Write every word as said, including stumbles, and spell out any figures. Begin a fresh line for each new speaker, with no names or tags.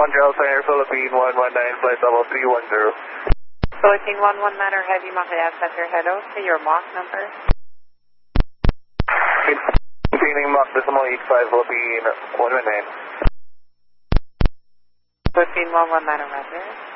Montreal Center, Philippine one one nine, flight level three one zero.
Philippine one one nine, Heavy Montreal Center, hello, to your Mach number.
Maintaining Mach decimal eight five, Philippine one one nine.
Philippine one one nine, roger.